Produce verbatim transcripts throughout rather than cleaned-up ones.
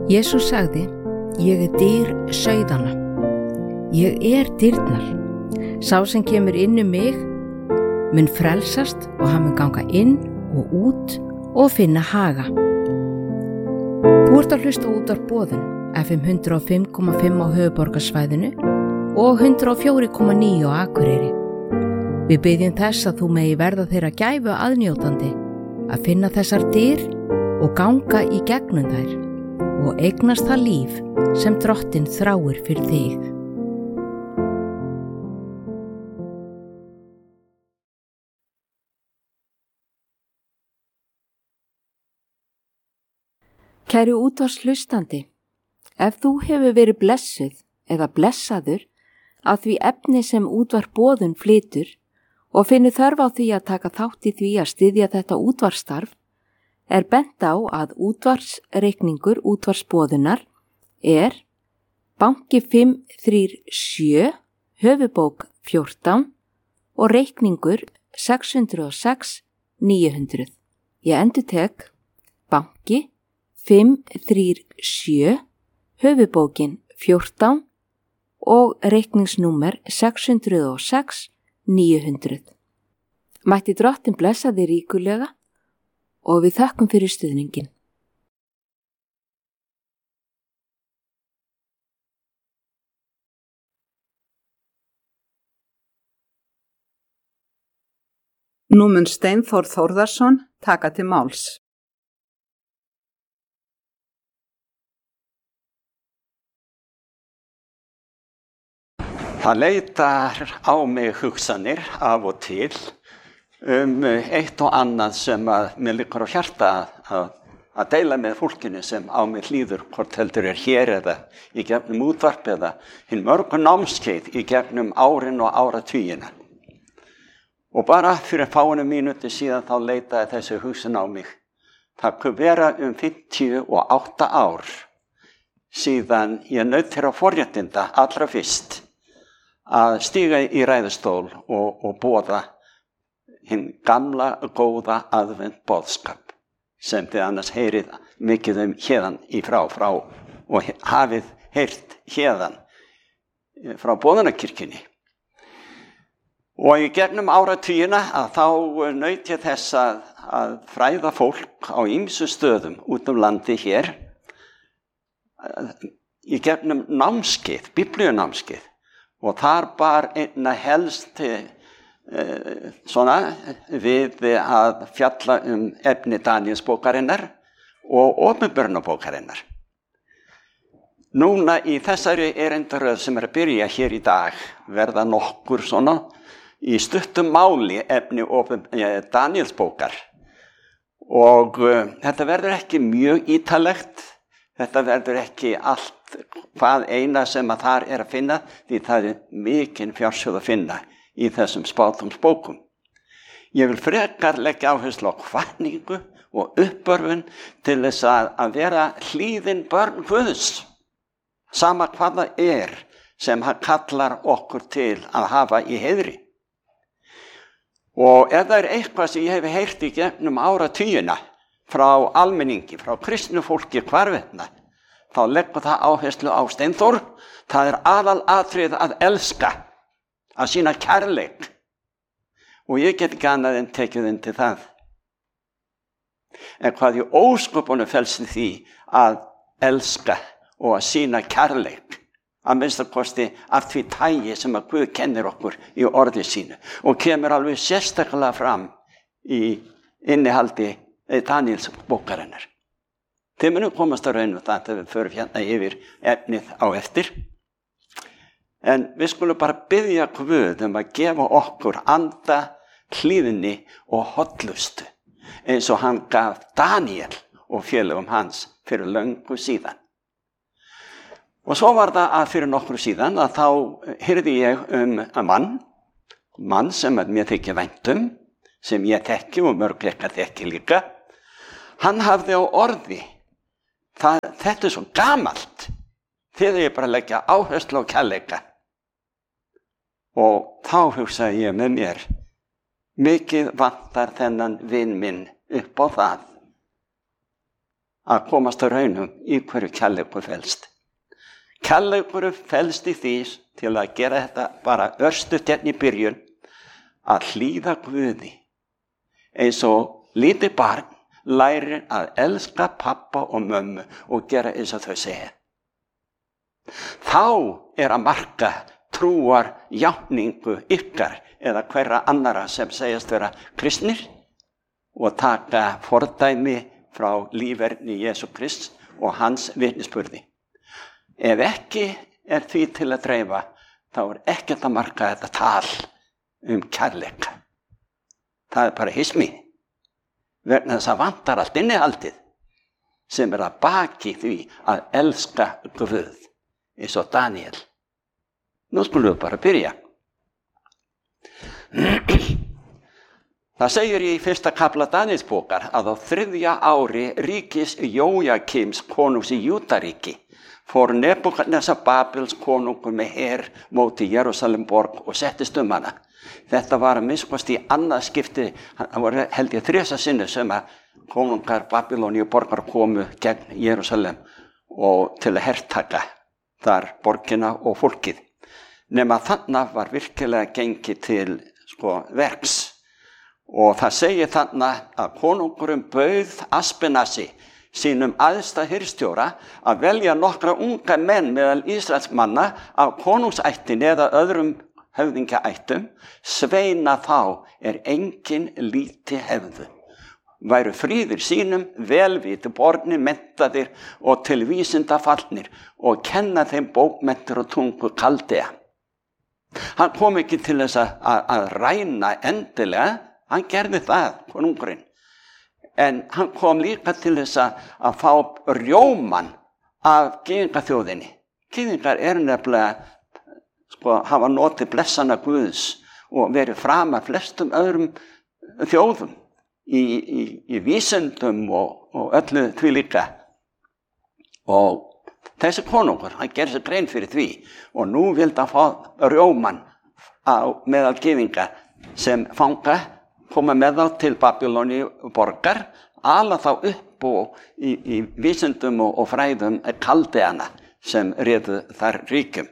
Jesús sagði, ég er dyr sauðanna. Ég er dyrnar. Sá sem kemur inn um mig mun frelsast og hann mun ganga inn og út og finna haga. Þú ert að hlusta út af boðun F M hundrað og fimm komma fimm á höfuðborgarsvæðinu og hundrað og fjögur komma níu á Akureyri. Við byggjum þess að þú megi verða þeirra gæfu aðnjótandi að finna þessar dyr og ganga í gegnum þær og eignast það líf sem Drottinn þráir fyrir þig. Kæri útvarpshlustandi, ef þú hefur verið blessuð eða blessaður að því efni sem útvarp boðun flytur og finnur þörf á því að taka þátt í því að styðja þetta útvarpsstarf, er bent á að útvarpsreikningur útvarpsboðunar er banki fimm þrjú sjö, höfuðbók fjórtán og reikningur sex hundruð og sex níu hundruð. Ég endurtek banki fimm þrjú sjö, höfuðbókin fjórtán og reikningsnúmer sex hundruð og sex níu hundruð. Mætti Drottinn blessa þig ríkulega og við þökkum fyrir stuðningin. Nú mun Steinþór Þórðarson taka til máls. Það leitar á mig hugsanir af og til um eitt og annað sem að mér liggur á hjarta að, að deila með fólkinu sem á mig hlýður, hvort heldur er hér eða í gegnum útvarp eða hinn mörgu námskeið í gegnum árin og áratugina. Og bara fyrir fáeinum mínútur síðan þá leitaði þessi hugsun á mig. Það kunne vera um fimmtíu og átta ár síðan ég naut þeirra forréttinda allra fyrst að stíga í ræðustól og, og boða hinn gamla góða aðvent boðskap sem þið annars heyrið mikið um héðan í frá frá og hafið heyrt héðan frá boðunarkirkjunni. Og í gegnum áratugina að þá naut ég þess að, að fræða fólk á ýmsum stöðum út um landi hér í gegnum námskeið, biblíunámskeið. Og þar bar einna helst eh, svona við að fjalla um efni Daníelsbókarinnar og Opinberunarbókarinnar. Núna í þessari erindaröð sem er að byrja hér í dag verða nokkur svona í stuttum máli efni eh, Daníelsbókar. Og eh, þetta verður ekki mjög ítarlegt, þetta verður ekki allt hvað eina sem að þar er að finna, því það er mikinn fjársjóð að finna í þessum spádómsbókum. Ég vil frekar leggja áherslu á hvatningu og uppörfun til þess að, að vera hlýðin börn Guðs, sama hvað það er sem hann kallar okkur til að hafa í heiðri. Og ef það er eitthvað sem ég hef heyrt í gegnum áratugina frá almenningi, frá kristnu fólki hvarvetna, þá leggur það áherslu á Steinþór. Það er aðalatriði að elska, að sýna kærleik. Og ég get ekki annað en tekið undir það. En hvað í ósköpunum felst í því að elska og að sýna kærleik, að minnsta kosti af því tagi sem að Guð kennir okkur í orði sínu og kemur alveg sérstaklega fram í innihaldi Daníelsbókarinnar. Þið munum komast að raun og það að við förum hérna yfir efnið á eftir. En við skulum bara biðja Guð um að gefa okkur anda, hlýðni og hollustu eins og hann gaf Daníel og félögum hans fyrir löngu síðan. Og svo var það að fyrir nokkru síðan að þá heyrði ég um að mann, mann sem að mér þykir vænt um, sem ég þekki og mörg ykkar þekki líka. Hann hafði á orði, það, þetta er svo gamalt, þegar ég bara leggja áherslu á kærleika. Og þá hugsaði ég með mér, mikið vantar þennan vin minn upp á það. að komast að raunum í hverju kærleikur felst. Kærleikur felst í því til að gera þetta bara örstutt hérna í byrjun, að hlýða Guði eins og lítið barn lærir að elska pappa og mömmu og gera eins og þau segja. Þá er að marka trúar játningu ykkar eða hverra annara sem segjast vera kristnir og taka fordæmi frá líferni Jesú Krists og hans vitnisburði. Ef ekki er því til að dreifa, þá er ekkert að marka þetta tal um kærleika. Það er bara hismi. Vegna þess að vantar allt innihaldið sem er að baki því að elska Guð, eins og Daniel. Nú skulum við bara byrja. Það segir í fyrsta kafla Danielsbókar að á þriðja ári ríkis Jójakims konungs í Júdaríki fór Nebúkadnesar Babels konungur með her móti Jerúsalemborg og settist um hana. Þetta var að minnst í annað skipti, það var held ég þresa sinni sem að konungar Babylóníu borgar komu gegn Jerúsalem og til að hertaka þar borgina og fólkið. Nema þannig var virkilega gengið til sko, verks. Og það segir þannig að konungurinn bauð Aspenasi, sínum æðsta hirðstjóra, að velja nokkra unga menn meðal Ísraelsmanna af konungsættinni eða öðrum höfðingjaættum, sveina þá er engin líti hefðu. Væru fríðir sínum, velviti bornir, menntaðir og til vísinda fallnir og kenna þeim bókmenntir og tungu Kaldea. Hann kom ekki til þess að, að, að ræna endilega, hann gerði það, konungurinn. En hann kom líka til þess að, að fá rjóman af gyðingaþjóðinni. Gyðingar eru nefnilega, sko, hafa notið blessana Guðs og verið fram að flestum öðrum þjóðum í, í, í vísindum og, og öllu því líka. Og þessi konungur, hann gerði sér grein fyrir því og nú vildi hann fá rjóman á meðal gyðinga sem fanga, koma með þá til Babylóníu borgar, ala þá upp og í, í vísindum og, og fræðum Kaldeana sem réðu þar ríkjum.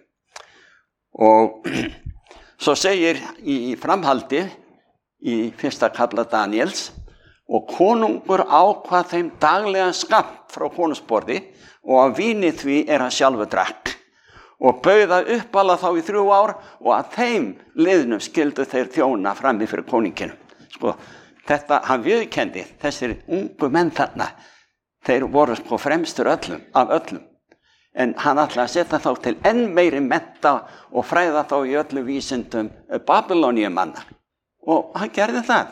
Og svo segir í framhaldi í fyrsta kafla Daniels, og konungur ákvað þeim daglega skammt frá konungsborði og af víni því er hann sjálfur drakk og bauða uppala þá í þrjú ár og að þeim liðnum skildu þeir þjóna frammi fyrir konunginum. Sko, þetta hann viðurkenndi, þessir ungu menn þarna, þeir voru sko fremstur öllum, af öllum. En hann ætlaði að setja þá til enn meiri mennta og fræða þá í öllu vísindum Babylóníumanna. Og hann gerði það.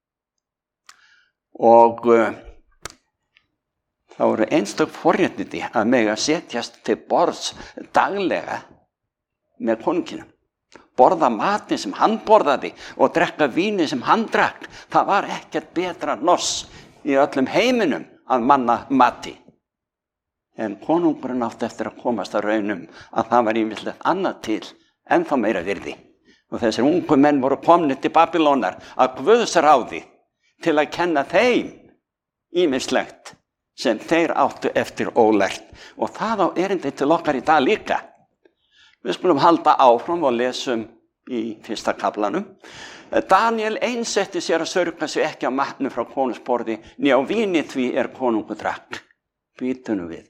Og uh, það voru einstök forréttindi að mega setjast til borðs daglega með konunginum. Borða matinn sem hann borðaði og drekka víni sem hann drakk. Það var ekkert betra noss í öllum heiminum að manna mati. En konungurinn átti eftir að komast að raunum að það var ýmislegt annað til en þá meira virði. Og þessir ungu menn voru komnir til Babylónar að Guðs ráði til að kenna þeim ýmislegt sem þeir áttu eftir ólært. Og það á erindi til okkar í dag líka. Við skulum halda áfram og lesum í fyrsta kaflanum. Daniel einsetti sér að sörga sig ekki á matnum frá konungsborði, né á víni því er konungur drakk. Býtum við.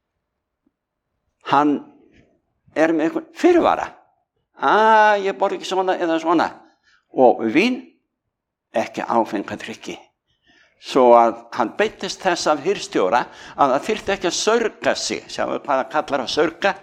Hann er með einhvern fyrirvara. Ah, ég borð ekki svona eða svona. Og vín, ekki áfengadrykki. Svo að hann beittist þess af hirðstjóra að það þyrfti ekki að sörga sig. Sjáum við hvað það kallar að sörga.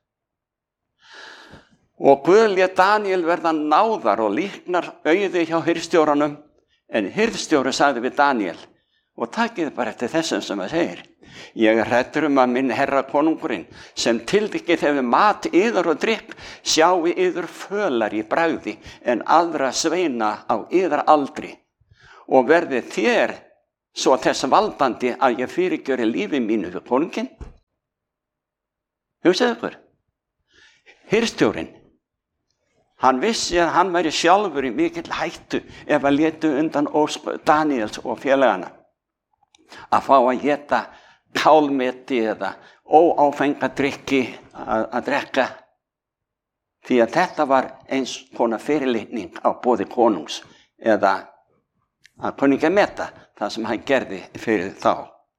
Og Guð lét Daniel verða náðar og líknar auði hjá hirðstjóranum, en hirðstjóri sagði við Daniel, og takið bara eftir þessum sem það segir, ég er hræddur um að minn herra konungurinn, sem tildykið hefur mat yður og drykk, sjái yður fölar í bragði, en aðra sveina á yðar aldri, og verði þér svo þess valdandi að ég fyrirgjöri lífi mínu við konunginn. Hugsaðu ykkur, hirðstjórinn, hann vissi að hann væri sjálfur í mikill hættu ef að létu undan ósk Daniels og félagana að fá að éta kálmeti eða óáfengadrykki að, að drekka. Því að þetta var eins konar fyrirlitning á boði konungs eða að kunningi að meta það sem hann gerði fyrir þá.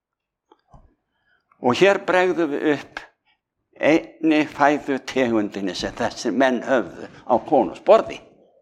Og hér bregðum við upp einni fæðu tegundinni sem þessir menn höfðu á konungsborði.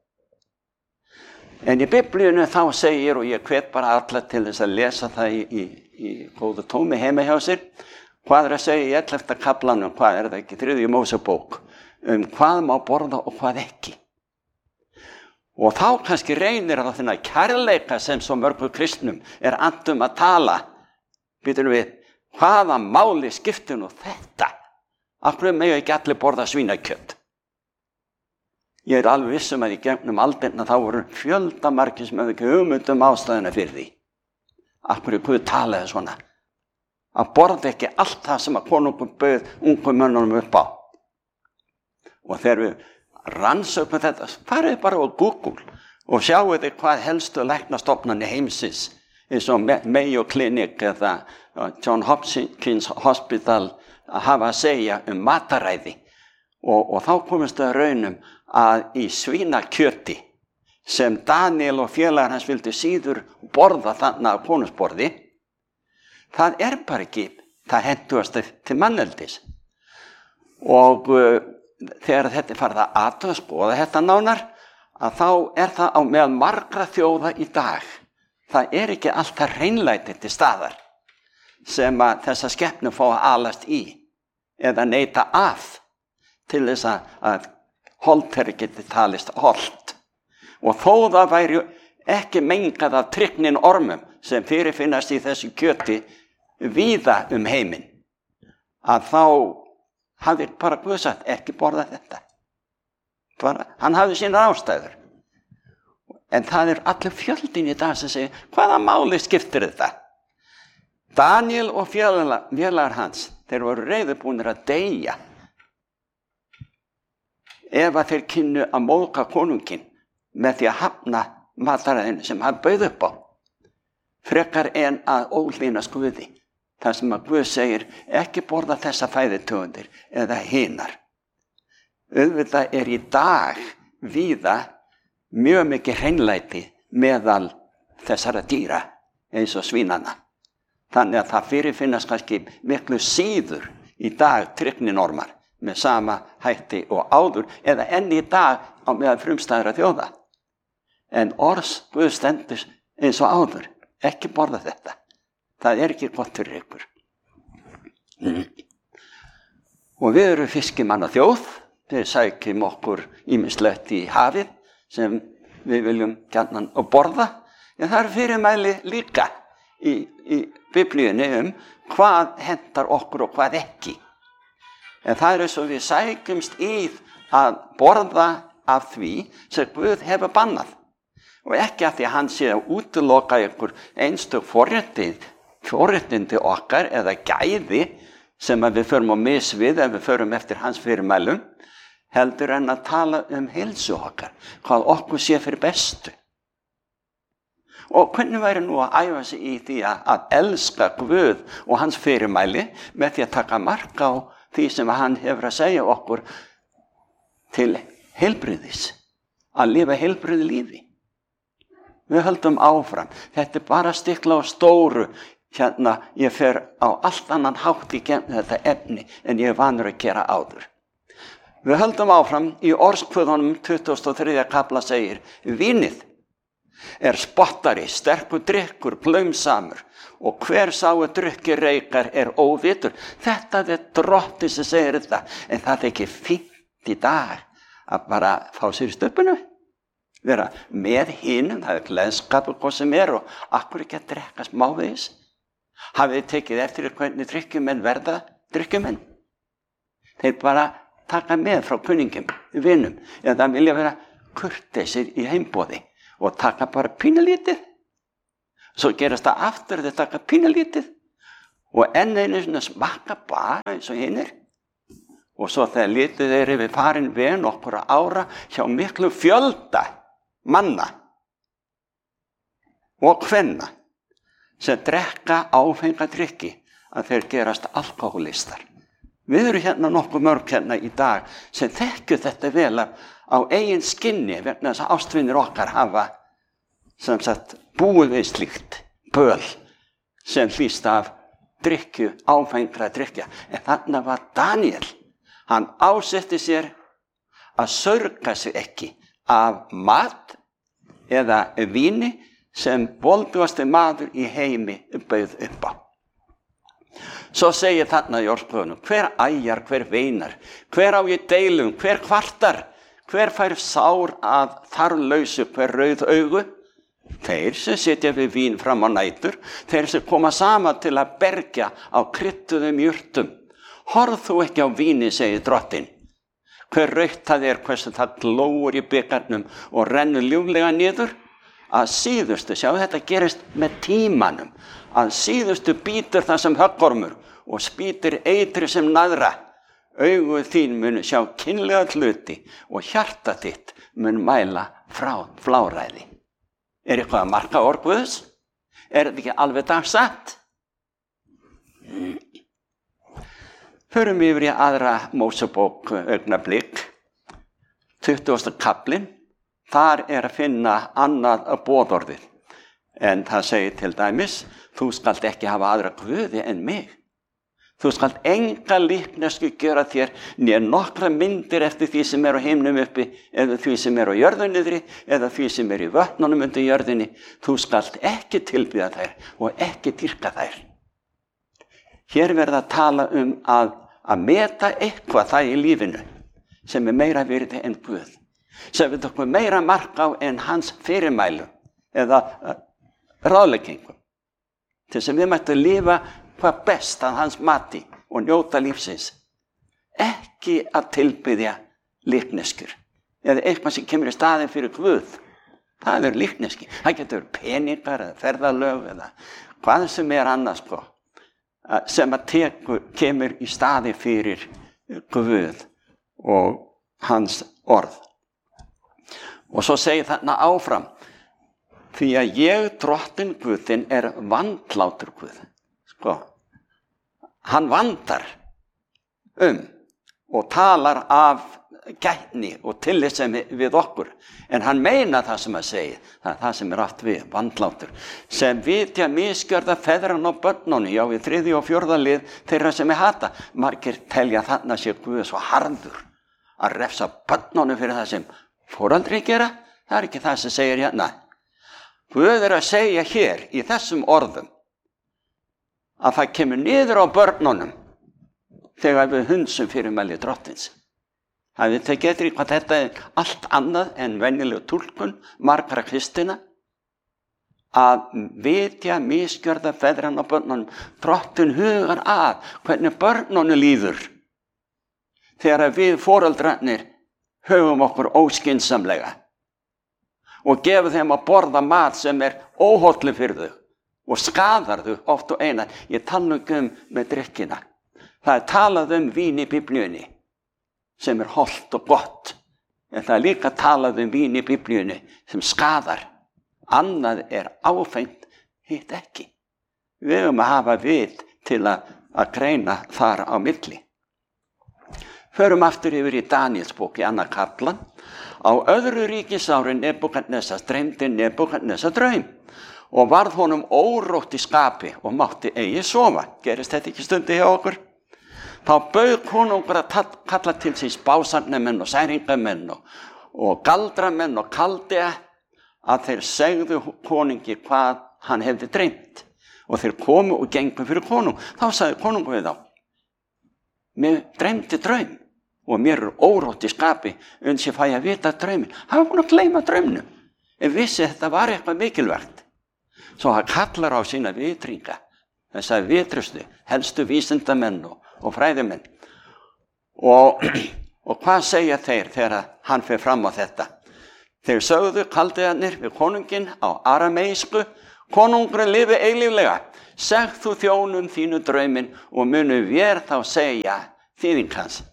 En í Biblíunni þá segir, og ég hvet bara alla til þess að lesa það í, í, í góðu tómi heima hjá sér, hvað er að segja í ellefta kaflanum, hvað er það ekki, þriðju Mósebók, um hvað má borða og hvað ekki. Og þá kannski reynir það þennan kærleika sem svo mörgu kristnum er andum að tala. Býtum við, hvaða máli skiptir nú þetta? Af hverju mega ekki allir borða svínakjöt? Ég er alveg viss um að í gegnum aldirna þá voru fjöldamargir sem hefði ekki hugmynd um ástæðuna fyrir því. Af hverju Guð talaði svona? Að borða ekki allt það sem að konungur bauð ungum mönnunum upp á. Og þegar við rannsökum þetta, farið bara á Google og sjáu þið hvað helstu læknastofnanir heimsins, eins og Mayo Clinic eða John Hopkins Hospital að hafa að segja um mataræði. Og, og þá komist það raunum að í svínakjöti sem Daniel og félagar hans vildu síður borða þarna á konungsborði, það er bara ekki það hentugast til manneldis. Og uh, þegar þetta er farið að athuga, skoða þetta nánar, að þá er það á meðal margra þjóða í dag. Það er ekki alltaf hreinlæti til staðar sem að þessa skepnur fá að alast í eða neita af til þess að, að holteri geti talist holt. Og þó það væri ekki mengað af tryggnin ormum sem fyrirfinnast í þessu kjöti víða um heiminn, að þá hafði bara Guð sagt, ekki borða þetta. Bara, hann hafði sínar ástæður. En það er allir fjöldin í dag sem segir, hvaða máli skiptir þetta? Daniel og félagar hans, þeir voru reiðubúnir að deyja ef að þeir kynnu að móðga konunginn með því að hafna mataræðinu sem hann bauð upp á, frekar en að ólínast Guði. Það sem að Guð segir, ekki borða þessa fæðutegundir eða hinar. Auðvitað er í dag víða mjög mikið hreinlæti meðal þessara dýra eins og svínana. Þannig að það fyrirfinnast kannski miklu síður í dag tryggninormar með sama hætti og áður eða enn í dag á meðal frumstæðra þjóða. En orðs Guð stendur eins og áður, ekki borða þetta. Það er ekki gott fyrir ykkur. Mm. Og við erum fiskimanna þjóð, við sækjum okkur ýmislegt í hafið sem við viljum gjarnan að borða. En það er fyrirmæli líka í, í Biblíunni um hvað hentar okkur og hvað ekki. En það er eins og við sækjumst í að borða af því sem Guð hefur bannað. Og ekki að því að hann sé að útiloka ykkur einstök forréttið forréttindi okkar eða gæði sem að við förum á mis við ef við förum eftir hans fyrirmælum, heldur en að tala um heilsu okkar, hvað okkur sé fyrir bestu. Og hvernig væri nú að æfa sig í því að, að elska Guð og hans fyrirmæli með því að taka mark á því sem hann hefur að segja okkur til heilbrigðis, að lifa heilbrigðu lífi. Við höldum áfram, þetta er bara stikla á stóru. Hérna, ég fer á allt annan hátt í gegnum þetta efni en ég er vanur að gera áður. Við höldum áfram í orðskvöðunum tuttugasta og þriðja kafla segir, vínið er spottari, sterkur drykkur, glaumsamur og hver sáu drykki reykar er óvitur. Þetta er drotti sem segir þetta, en það er ekki fínt í dag að bara fá sér í stöpunu. Vera með hinum, það er gleðskapur hvað sem er og akkur ekki að drekka smávegis. Hafið þið tekið eftir hvernig drykkjumenn verða drykkjumenn? Þeir bara taka með frá kunningum, vinum, eða það vilja vera kurteisir í heimboði og taka bara pínulítið. Svo gerast það aftur þeir taka pínulítið og enn einu svona smakka bara eins og hinnir. Og svo þegar lítið þeir yfir farin ven okkur ára hjá miklu fjölda manna og kvenna sem drekka áfenga drykki að þeir gerast alkohólistar. Við erum hérna nokkuð mörg hérna í dag sem þekkju þetta vel á eigin skinni vegna þess að ástvinir okkar hafa sem sagt búið við slíkt böl sem hlýst af drykkju, áfengra drykkja. En þarna var Daniel, hann ásetti sér að saurga sig ekki af mat eða víni sem voldugasti maður í heimi bauð upp á. Svo segir þarna í orðskóðunum, hver æjar, hver veinar, hver á ég deilum, hver kvartar, hver fær sár að þarflausu, hver rauð augu? Þeir sem sitja við vín fram á nætur, þeir sem koma saman til að bergja á krydduðum jurtum. Horf þú ekki á víni, segir drottinn. Hver rautt það er, hversu það glóir í bikarnum og rennur ljúflega niður? Að síðustu, sjá þetta gerist með tímanum, að síðustu bítur það sem höggormur og spýtir eitri sem naðra. Augu þín mun sjá kynlega hluti og hjarta þitt mun mæla frá fláræði. Er eitthvað að marka orð Guðs? Er þetta ekki alveg dagsatt? Förum yfir í aðra Mósebók augnablik, tuttugasti kaflinn. Þar er að finna annað boðorðið. En það segir til dæmis, þú skalt ekki hafa aðra guði en mig. Þú skalt enga líknesku gera þér né nokkra myndir eftir því sem er á himnum uppi, eða því sem er á jörðunni niðri, eða því sem er í vötnunum undir jörðinni. Þú skalt ekki tilbiðja þær og ekki dýrka þær. Hér verða að tala um að, að meta eitthvað það í lífinu sem er meira virði en Guð, sem við tökum meira mark á en hans fyrirmælu eða uh, ráðleggingum, til sem við mættum lifa hvað best að hans mati og njóta lífsins. Ekki að tilbiðja líkneskur eða eitthvað sem kemur í staðinn fyrir Guð. Það er líkneski. Það getur peningar eða ferðalög eða hvað sem er annars sko, sem að teku, kemur í staði fyrir Guð og hans orð. Og svo segir þarna áfram, því að ég drottinn Guðinn er vandlátur Guð. Sko, hann vandar um og talar af gætni og tillitssemi við okkur. En hann meina það sem að segja, það er það sem er átt við, vandlátur. Sem vitja misgjörða feðran og börnunum, já við þriðja og fjórða lið þeirra sem er hata. Margir telja þarna sé Guð svo harður að refsa börnunum fyrir það sem foreldri gera. Það er ekki það sem segir hérna. Guð er að segja hér í þessum orðum að það kemur niður á börnunum þegar við hunsum fyrirmæli drottins. Það við tekið eftir hvað þetta er allt annað en venjuleg túlkun margra kristina, að vitja misgjörða feðran á börnunum. Drottinn hugar að hvernig börnunum líður þegar við foreldrarnir höfum okkur óskynsamlega og gefum þeim að borða mat sem er óhollu fyrir þau og skadar þau oft og eina. Ég tala um með drykkina. Það er talað um vín í Biblíunni sem er hollt og gott, en það er líka talað um vín í Biblíunni sem skadar. Annað er áfengt, hitt ekki. Við höfum að hafa vit til að, að greina þar á milli. Förum aftur yfir í Daníelsbók í annar kaflan. Á öðru ríkisári Nebúkadnesar dreymdi Nebúkadnesar draum og varð honum órótt í skapi og mátti eigi sofa. Gerist þetta ekki stundi hjá okkur? Þá bauð konungur að kalla til síns básarnamenn og særingamenn og, og galdramenn og kaldea að þeir segðu konungi hvað hann hefði dreymt. Og þeir komu og gengu fyrir konung. Þá sagði konungur við þá, mér dreymdi draum og mér er órótt í skapi uns ég fæ að vita draumin. Hann var búin að gleyma draumnum en vissi þetta var eitthvað mikilvægt. Svo hann kallar á sína vitringa, þessar vitrustu, helstu vísindamenn og, og fræðimenn. Og, og hvað segja þeir þegar hann fer fram á þetta? Þeir sögðu kaldiðarnir við konunginn á arameísku, konungurinn lifi eilíflega, segð þú þjónum þínu drauminn og munu vér þá segja þýðing hans.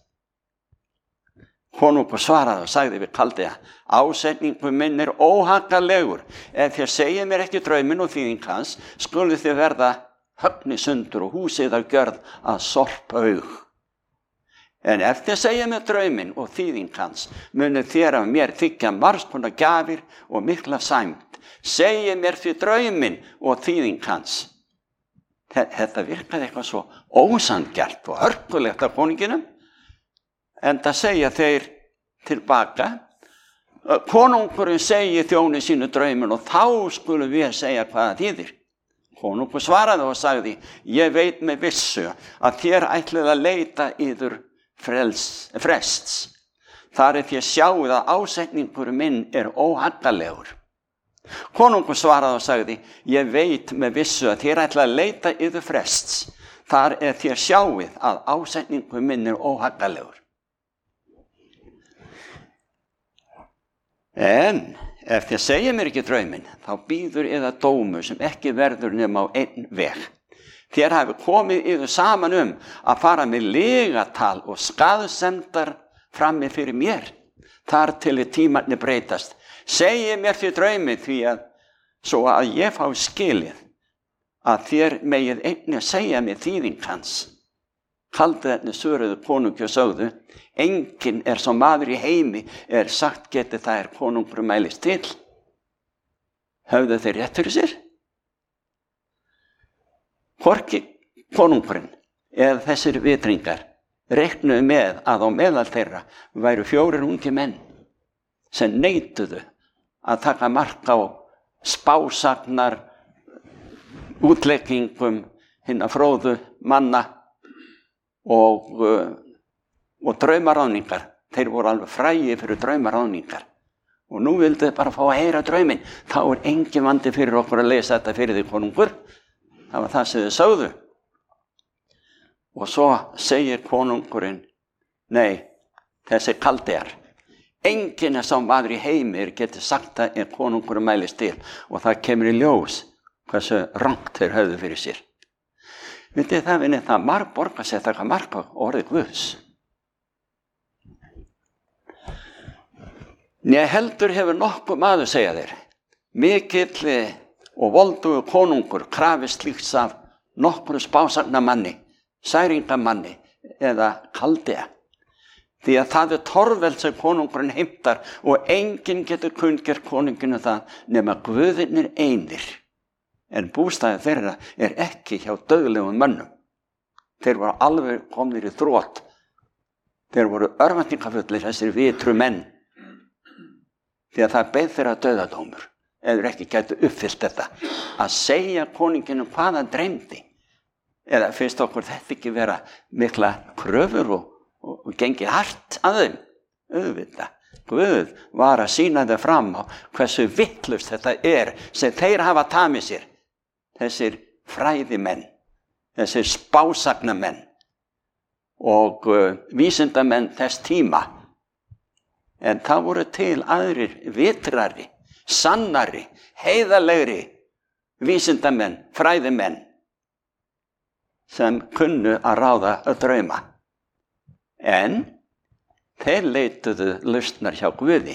Konungur svaraði og sagði við kaldiða, ásetningur minn er óhagganlegur. Ef þér segið mér ekki drauminn og þýðing hans, skuluð þið verða högni sundur og húsið að gjörð að sorpaug. En ef þið segja með drauminn og þýðing hans, munið þér af mér þykja margs konar gjafir og mikla sæmd. Segja mér því drauminn og þýðing hans. Þetta virkaði eitthvað svo ósanngjarnt og hörkulegt af konunginum, en það segja þeir tilbaka, konungurinn segi þjóni sínu drauminn og þá skulum við segja hvað það þýðir. Konungur svaraði og sagði, ég veit með vissu að þér ætlið að leita yður frels, frests. Þar er þér sjáið að ásetningur minn er óhaggalegur. Konungur svaraði og sagði, ég veit með vissu að þér ætlið að leita yður frests. Þar er þér sjáið að ásetningur minn er óhaggalegur. En ef þér segja mér ekki drauminn, þá býður eða dómur sem ekki verður nema á einn veg. Þér hafi komið yfir saman um að fara með legatal og skaðsemdar frammi fyrir mér. Þar til tímarnir breytast. Segi mér því drauminn því að svo að ég fá skilið að þér megið einnig segja mér þýðing hans. Kaldiðarnir svöruðu konungi og sögðu, enginn er sá maður í heimi er sagt geti það er konungur mælist til. Höfðu þeir rétt fyrir sér? Hvorki konungurinn eða þessir vitringar reiknuðu með að á meðal þeirra væru fjórir ungi menn sem neituðu að taka mark á spásagnar útleggingum hinna fróðu manna og, og draumaráðningar. Þeir voru alveg frægir fyrir draumaráðningar. Og nú vildu þið bara fá að heyra drauminn. Þá er engin vandi fyrir okkur að lesa þetta fyrir því konungur. Það var það sem þið sögðu. Og svo segir konungurinn, nei, þessi kaldear. Enginn er sá maður í heimi er getið sagt að er konungurinn mælist til. Og það kemur í ljós hversu rangt þeir höfðu fyrir sér. Vitið það vinni það margborga sér taka mark á orðið Guðs. Né heldur hefur nokkuð maður segja þeir. Mikill og voldugur konungur krafist slíks af nokkru spásagnamanni, særingamanni eða kaldea. Því að það er torveld sem konungurinn heimtar og enginn getur kunngjert konunginu það nema Guðirnir einir. En bústaðið þeirra er ekki hjá dauðlegum mönnum. Þeir voru alveg komnir í þrot. Þeir voru örvæntingafullir þessir vitru menn. Því að það beið þeirra dauðadómur. Eða ekki gætu uppfyllt þetta. Að segja konunginu hvað hann dreymdi. Eða finnst okkur þetta ekki vera mikla kröfur og, og, og gengið hart að þeim. Auðvitað. Guð var að sýna þau fram á hversu vitlaust þetta er sem þeir hafa tamið sér. Þessir fræðimenn, þessir spásagnamenn og uh, vísindamenn þess tíma. En það voru til aðrir vitrari, sannari, heiðalegri vísindamenn, fræðimenn sem kunnu að ráða að drauma. En þeir leituðu lausnar hjá Guði.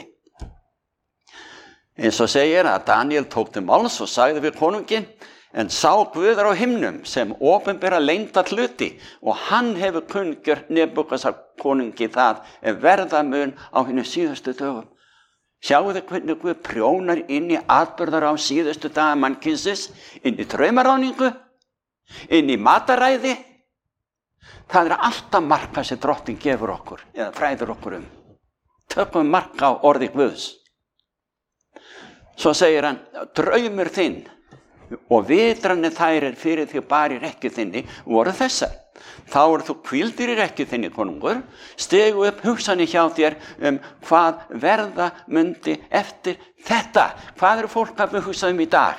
Eins og segir að Daniel tók til máls og sagði við konunginn, en sá Guður á himnum sem opinbera leynda hluti og hann hefur kunngjört Nebúkadnesar konungi það ef verða mun á hinni síðustu dögum. Sjáu þið hvernig Guð prjónar inn í atburðar á síðustu daga mannkynsins, inn í draumaráningu, inn í mataræði. Það er alltaf marka sem drottin gefur okkur, eða fræður okkur um. Tökum marka á orði Guðs. Svo segir hann, draumur þinn og vitranir þær er fyrir því bara í rekju þinni voru þessar. Þá er þú hvíldir í rekju þinni, konungur, stegu upp hugsanir hjá þér um hvað verða mundi eftir þetta. Hvað eru fólk að hugsa um í dag?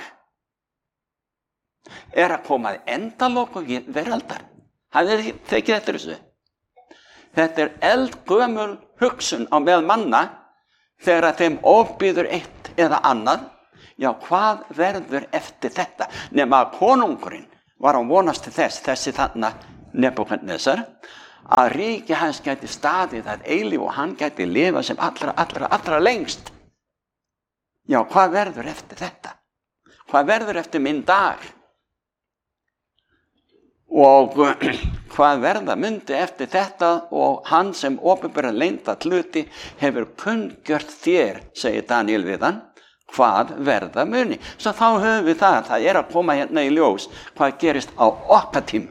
Er að koma að endalokum veraldar. Hafið þið tekið eftir þessu? Þetta er eldgömul hugsun á meðal manna þegar að þeim ofbýður eitt eða annað. Já, hvað verður eftir þetta? Nema að konungurinn var að vonast til þess, þessi þarna Nebúkadnesar, að ríki hans gæti staðið að eilífu og hann gæti lifa sem allra, allra, allra lengst. Já, hvað verður eftir þetta? Hvað verður eftir minn dag? Og hvað verða myndi eftir þetta, og hann sem opinbera leynda hluti hefur kunngjört þér, segir Daniel við hann, hvað verða muni. Svo þá höfum við það, það er að koma hérna í ljós hvað gerist á okkar tímum.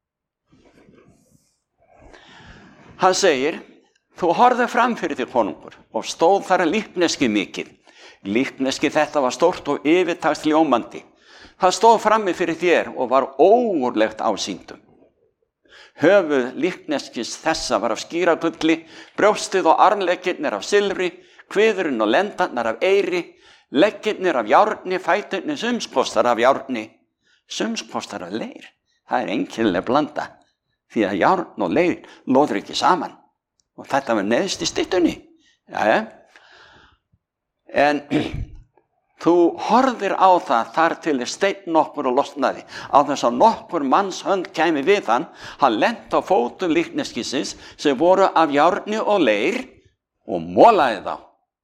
Hann segir, þú horfðu fram fyrir þér konungur og stóð þar líkneski mikið. Líkneski þetta var stórt og yfirtagst ljómandi. Það stóð frammi fyrir þér og var ógurlegt ásýndum. Höfuð líkneskis þessa var af skíragulli, brjóstið og armleggirnir af silfri, kviðurinn og lendarnar af eyri, leggirnir af járni, fæturnir sumskostar af járni, sumskostar af leir. Það er einkennileg blanda, því að járn og leir loður ekki saman. Og þetta var neðst í styttunni. Jæja. En þú horfir á það þar til steinn nokkur og losnaði. Á þess að nokkur manns hönd kæmi við hann, hann lenti á fótum líkneskisins sem voru af járni og leir og molaði þá.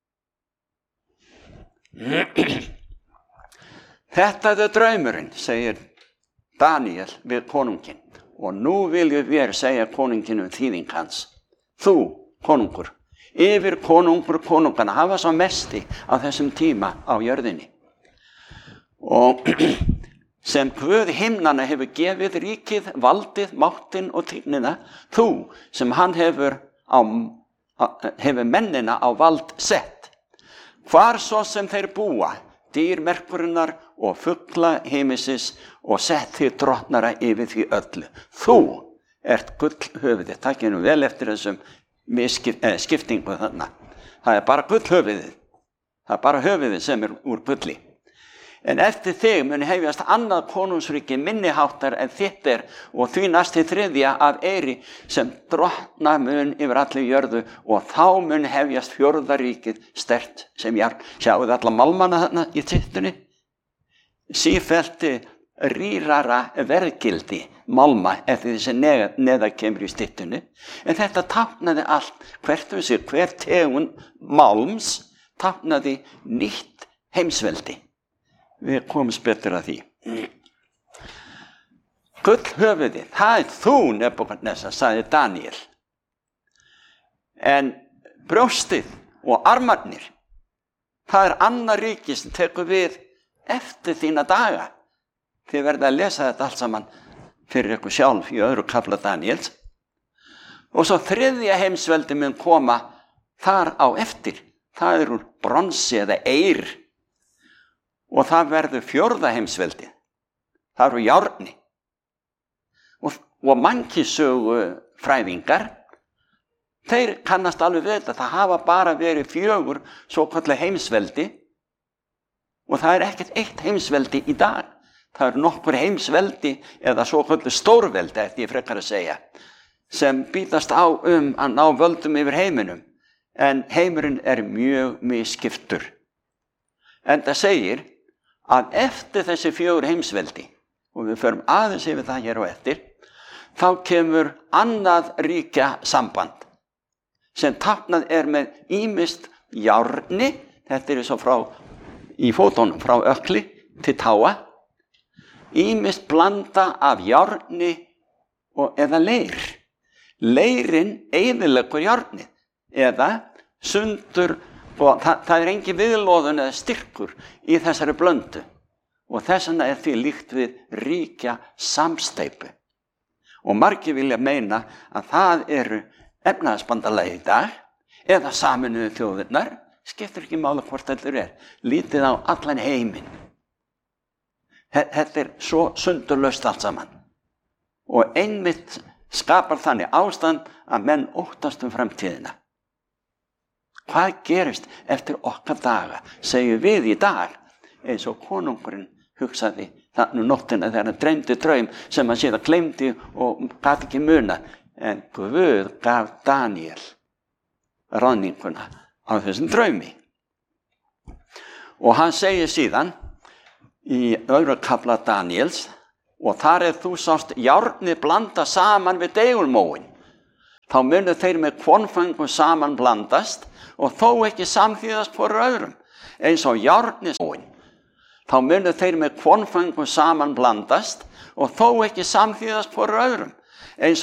Þetta er draumurinn, segir Daniel við konunginn. Og nú viljum við segja konunginn um þýðing hans. Þú, konungur, yfir konungur konungana hafa svo mesti á þessum tíma á jörðinni. Og sem Guð himnana hefur gefið ríkið, valdið, máttinn og tignina, þú sem hann hefur, á, hefur mennina á vald sett. Hvar svo sem þeir búa, dýr merkurinnar og fugla heimisins og sett þig drottnara yfir því öllu. Þú ert gullhöfuðið, takk nú vel eftir þessum Skip, eh, skiptingu þarna. Það er bara gullhöfuðið. Það er bara höfuðið sem er úr gulli. En eftir þig mun hefjast annað konungsríki minniháttar en þitt er og því næsti þriðja af eyri sem drottna mun yfir allir jörðu og þá mun hefjast fjórða ríkið sterkt sem járn. Sjáuð alla málmana þarna í tittunni? Sífellt rýrara verðgildi málma eftir þessi neða, neða kemur í styttunni. En þetta táknaði allt, hvert um sig, hver tegund málms táknaði nýtt heimsveldi. Við komumst betur að því. Gullhöfuðið, það er þú, Nebúkadnesar, sagði Daniel. En brjóstið og armarnir, það er annar ríki sem tekur við eftir þína daga. Þið verða að lesa þetta allt saman fyrir ykkur sjálf í öðru kafla Daniels. Og svo þriðja heimsveldi mun koma þar á eftir. Það er úr bronsi eða eyr. Og það verður fjórða heimsveldi. Það eru járni. Og, og mannkynssögu fræðingar, þeir kannast alveg við þetta. Það hafa bara verið fjögur svokölluð heimsveldi. Og það er ekkert eitt heimsveldi í dag. Það eru nokkur heimsveldi eða svokölluð stórveldi, eftir ég frekar að segja, sem býtast á um að ná völdum yfir heiminum. En heimurinn er mjög misskiptur. En það segir að eftir þessi fjögur heimsveldi, og við förum aðeins yfir það hér og eftir, þá kemur annað ríkja samband, sem táknað er með ýmist járni, þetta er svo frá í fótunum, frá ökli til táa, ýmist blanda af járni og eða leir. Leirin eyðileggur járnið eða sundur og það, það er engin viðloðun eða styrkur í þessari blöndu og þess vegna er því líkt við ríkja samsteypu. Og margir vilja meina að það eru efnahagsbandalagi í dag eða Sameinuðu þjóðirnar, skiptir ekki mála hvort þetta er, lítið á allan heiminn. Þetta er svo sundurlaust allt saman og einmitt skapar þannig ástand að menn óttast um framtíðina. Hvað gerist eftir okkar daga, segjum við í dag, eins og konungurinn hugsaði þannig nóttina þegar hann dreymdi draum sem hann síðan gleymdi og gat ekki muna, en Guð gaf Daniel ráðninguna á þessum draumi. Og hann segir síðan í öðru kafla Daniels, og þar er þú sást járnið blanda saman við deigulmóin. Þá munu þeir með kvonföngum saman blandast og þó ekki samþýðast hvoru öðrum, eins og járnið móin. Þá munu þeir með kvonföngum saman blandast og þó ekki samþýðast hvor öðrum. Eins